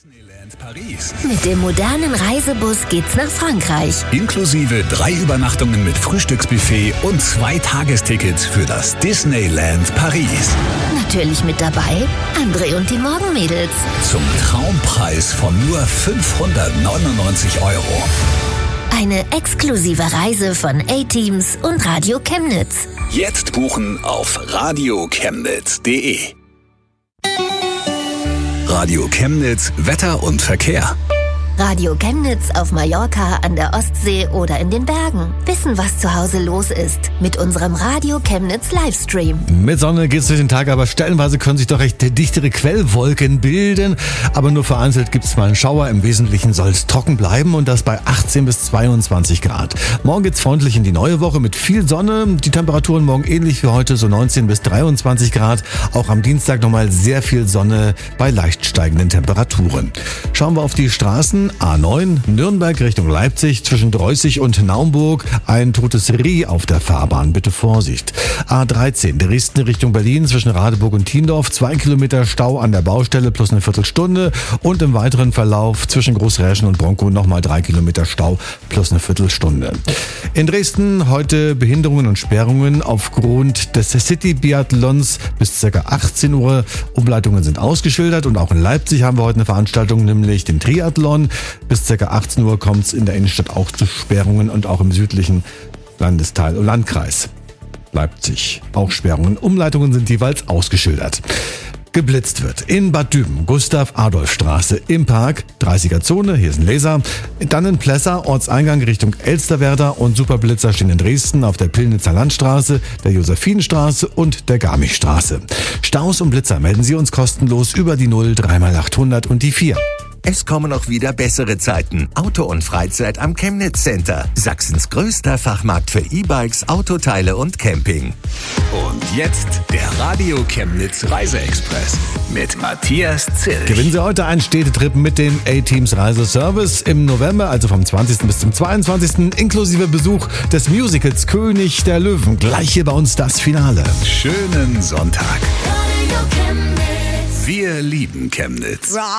Disneyland Paris. Mit dem modernen Reisebus geht's nach Frankreich. Inklusive 3 Übernachtungen mit Frühstücksbuffet und 2 Tagestickets für das Disneyland Paris. Natürlich mit dabei André und die Morgenmädels. Zum Traumpreis von nur 599 €. Eine exklusive Reise von A-Teams und Radio Chemnitz. Jetzt buchen auf radiochemnitz.de. Radio Chemnitz, Wetter und Verkehr. Radio Chemnitz auf Mallorca, an der Ostsee oder in den Bergen. Wissen, was zu Hause los ist. Mit unserem Radio Chemnitz Livestream. Mit Sonne geht's durch den Tag, aber stellenweise können sich doch recht dichtere Quellwolken bilden. Aber nur vereinzelt gibt's mal einen Schauer. Im Wesentlichen soll es trocken bleiben und das bei 18 bis 22 Grad. Morgen geht's freundlich in die neue Woche mit viel Sonne. Die Temperaturen morgen ähnlich wie heute, so 19 bis 23 Grad. Auch am Dienstag nochmal sehr viel Sonne bei leicht steigenden Temperaturen. Schauen wir auf die Straßen. A9 Nürnberg Richtung Leipzig zwischen Dreußig und Naumburg. Ein totes Reh auf der Fahrbahn, bitte Vorsicht. A13 Dresden Richtung Berlin zwischen Radeburg und Thiendorf. 2 Kilometer Stau an der Baustelle plus eine Viertelstunde. Und im weiteren Verlauf zwischen Großräschen und Bronkow nochmal 3 Kilometer Stau plus eine Viertelstunde. In Dresden heute Behinderungen und Sperrungen aufgrund des City-Biathlons bis ca. 18 Uhr. Umleitungen sind ausgeschildert und auch in Leipzig haben wir heute eine Veranstaltung, nämlich den Triathlon. Bis ca. 18 Uhr kommt es in der Innenstadt auch zu Sperrungen und auch im südlichen Landesteil und Landkreis Leipzig auch Sperrungen. Umleitungen sind jeweils ausgeschildert. Geblitzt wird in Bad Düben, Gustav-Adolf-Straße im Park, 30er-Zone, hier ist ein Laser. Dann in Plessa, Ortseingang Richtung Elsterwerda und Superblitzer stehen in Dresden auf der Pillnitzer Landstraße, der Josephinenstraße und der Garmichstraße. Staus und Blitzer melden Sie uns kostenlos über die 0 3x800 und die 4. Es kommen auch wieder bessere Zeiten. Auto und Freizeit am Chemnitz Center. Sachsens größter Fachmarkt für E-Bikes, Autoteile und Camping. Und jetzt der Radio Chemnitz Reiseexpress mit Matthias Zilch. Gewinnen Sie heute einen Städtetrip mit dem A-Teams Reiseservice im November, also vom 20. bis zum 22. inklusive Besuch des Musicals König der Löwen. Gleich hier bei uns das Finale. Schönen Sonntag. Wir lieben Chemnitz.